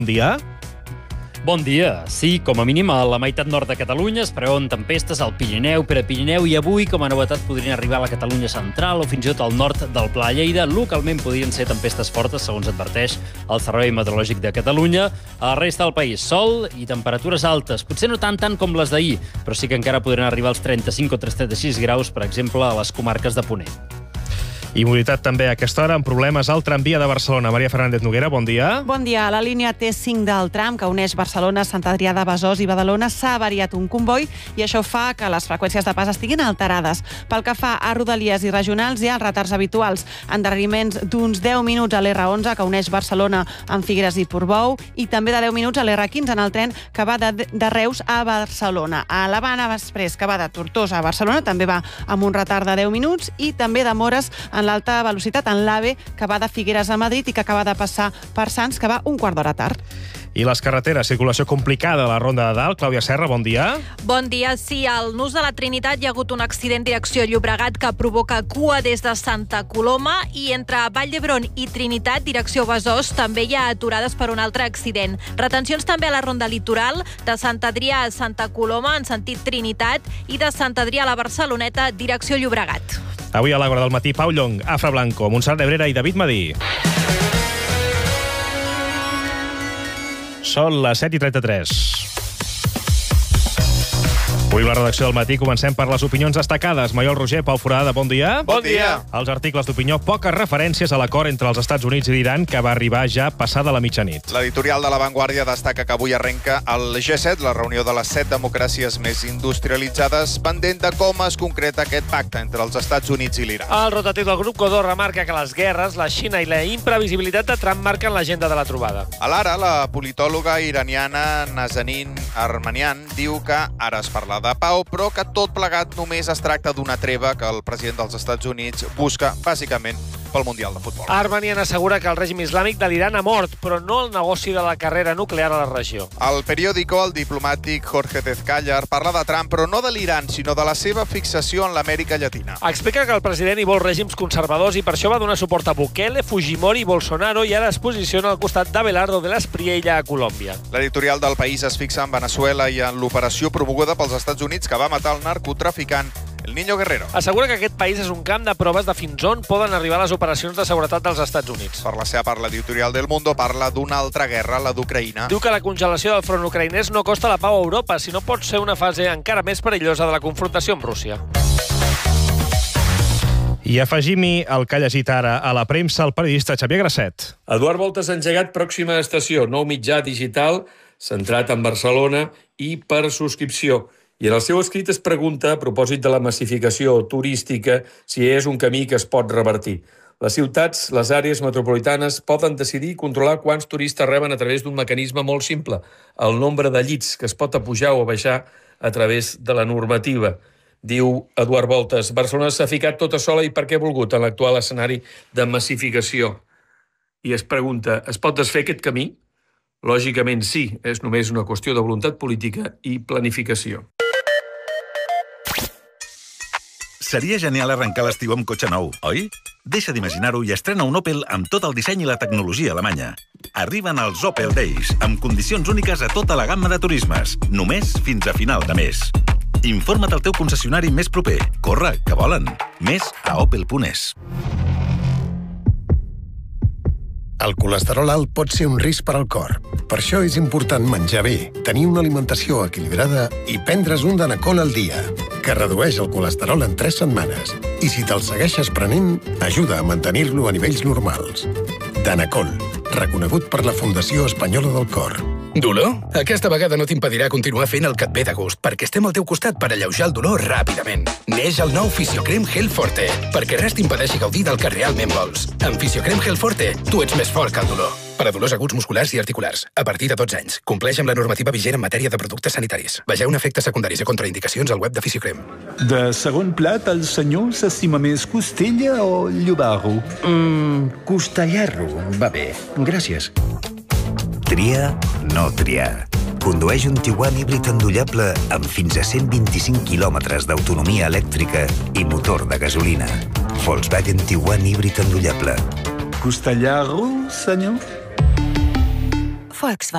Dia. Bon dia. Sí, com a mínim a la meitat nord de Catalunya es preveuen tempestes al Pirineu, Prepirineu i avui, com a novetat, podrien arribar a la Catalunya central o fins i tot al nord del Pla de Lleida. Localment podrien ser tempestes fortes, segons adverteix el Servei Meteorològic de Catalunya. A la resta del país, sol i temperatures altes. Potser no tant com les d'ahir, però sí que encara podran arribar als 35 o 36 graus, per exemple, a les comarques de Ponent. I mobilitat també a aquesta hora amb problemes al tramvia de Barcelona. Maria Fernández Noguera, bon dia. Bon dia. La línia T5 del tram que uneix Barcelona, Sant Adrià de Besòs i Badalona s'ha avariat un comboi i això fa que les freqüències de pas estiguin alterades. Pel que fa a rodalies i regionals, hi ha retards habituals, endarreriments d'uns 10 minuts a l'R11 que uneix Barcelona amb Figueres i Portbou i també de 10 minuts a l'R15 en el tren que va de Reus a Barcelona. A l'Havana Express, que va de Tortosa a Barcelona, també va amb un retard de 10 minuts i també demores en l'alta velocitat en l'AVE, que va de Figueres a Madrid i que acaba de passar per Sants, que va un quart d'hora tard. I les carreteres, circulació complicada a la Ronda de Dalt. Clàudia Serra, bon dia. Bon dia. Sí, al Nus de la Trinitat hi ha hagut un accident direcció Llobregat que provoca cua des de Santa Coloma i entre Vall d'Hebron i Trinitat, direcció Besòs, també hi ha aturades per un altre accident. Retencions també a la Ronda Litoral, de Sant Adrià a Santa Coloma, en sentit Trinitat, i de Sant Adrià a la Barceloneta, direcció Llobregat. Avui a l'Àgora del matí, Pau Llong, Afra Blanco, Montserrat Nebrera i David Madí. Són les 7:33. Avui la redacció del matí comencem per les opinions destacades. Maiol Roger, Pau Forada, bon dia. Bon dia. Els articles d'opinió, poques referències a l'acord entre els Estats Units i l'Iran que va arribar ja passada la mitjanit. L'editorial de La Vanguardia destaca que avui arrenca el G7, la reunió de les 7 democràcies més industrialitzades, pendent de com es concreta aquest pacte entre els Estats Units i l'Iran. El rotatiu del grup Godó remarca que les guerres, la Xina i la imprevisibilitat de Trump marquen l'agenda de la trobada. A l'Ara, la politòloga iraniana Nazanin Armanian diu que ara es parla de pau, però que tot plegat només es tracta d'una treva que el president dels Estats Units busca, bàsicament, pel Mundial de Futbol. Armanian assegura que el règim islàmic de l'Iran ha mort, però no el negoci de la carrera nuclear a la regió. Al periòdico, el diplomàtic Jorge Tezcayar parla de Trump, però no de l'Iran, sinó de la seva fixació en l'Amèrica Llatina. Explica que el president hi vol règims conservadors i per això va donar suport a Bukele, Fujimori i Bolsonaro i ara es posiciona al costat d'Abelardo de l'Espriella a Colòmbia. L'editorial del País es fixa en Venezuela i en l'operació promoguda pels Estats Units que va matar el narcotraficant El Niño Guerrero. Assegura que aquest país és un camp de proves de fins on poden arribar les operacions de seguretat dels Estats Units. Per la seva part, l'editorial del Mundo parla d'una altra guerra, la d'Ucraïna. Diu que la congelació del front ucraïnès no costa la pau a Europa, sinó pot ser una fase encara més perillosa de la confrontació amb Rússia. I afegim-hi el que ha llegit ara a la premsa el periodista Xavier Grasset. Eduard Voltas ha engegat Pròxima Estació, nou mitjà digital centrat en Barcelona i per subscripció. I en el seu escrit es pregunta, a propòsit de la massificació turística, si és un camí que es pot revertir. Les ciutats, les àrees metropolitanes, poden decidir i controlar quants turistes reben a través d'un mecanisme molt simple, el nombre de llits que es pot apujar o baixar a través de la normativa. Diu Eduard Voltas, Barcelona s'ha ficat tota sola i per què ha volgut en l'actual escenari de massificació. I es pregunta, es pot desfer aquest camí? Lògicament sí, és només una qüestió de voluntat política i planificació. Seria genial arrencar l'estiu amb cotxe nou, oi? Deixa d'imaginar-ho i estrena un Opel amb tot el disseny i la tecnologia alemanya. Arriben els Opel Days, amb condicions úniques a tota la gamma de turismes, només fins a final de mes. Informa't al teu concessionari més proper. Corre, que volen. Més a opel.es. El colesterol alt pot ser un risc per al cor. Per això és important menjar bé, tenir una alimentació equilibrada i prendre's un Danacol al dia, que redueix el colesterol en 3 setmanes. I si te'l segueixes prenent, ajuda a mantenir-lo a nivells normals. Danacol, reconegut per la Fundació Espanyola del Cor. Dolor? Aquesta vegada no t'impedirà continuar fent el que et ve de gust, perquè estem al teu costat per alleujar el dolor ràpidament. Neix el nou Fisiocrem Gel Forte, perquè res t'impedeixi gaudir del que realment vols. Amb Fisiocrem Gel Forte, tu ets més fort que el dolor. Per a dolors aguts musculars i articulars, a partir de 12 anys. Compleix amb la normativa vigent en matèria de productes sanitaris. Vegeu efectes secundaris i contraindicacions al web de Fisiocrem. De segon plat, el senyor s'estima més costella o llobarro? Costellarro, va bé. Gràcies. Triar, no triar. Condueix un Tiguan híbrid endollable amb fins a 125 quilòmetres d'autonomia elèctrica i motor de gasolina. Volkswagen Tiguan híbrid endollable. Costellarro, senyor? Volkswagen.